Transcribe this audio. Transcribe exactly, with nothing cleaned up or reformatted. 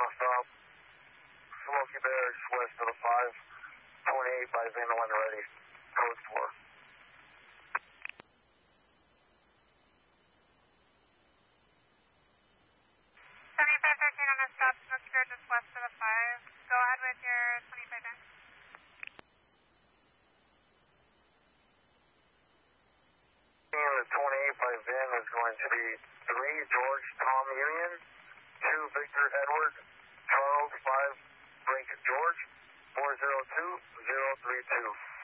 final stop. Smoky Bears, west of the five twenty-eight by Zeno when ready. Code four. seventy-five thirteen on a stop, Smoky Bear just west of the five. Go ahead with your twenty-five ten. The twenty-eight by Vin is going to be three George Tom Union, two Victor Edward, Charles five Frank George, four zero two zero three two.